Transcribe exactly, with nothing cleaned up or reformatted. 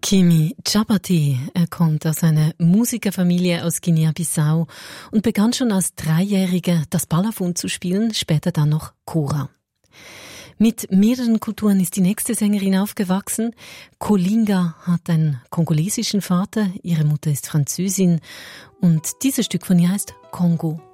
Kimi Djabate, er kommt aus einer Musikerfamilie aus Guinea-Bissau und begann schon als Dreijähriger das Balafon zu spielen, später dann noch Kora. Mit mehreren Kulturen ist die nächste Sängerin aufgewachsen. Kolinga hat einen kongolesischen Vater, ihre Mutter ist Französin und dieses Stück von ihr heißt Kongo.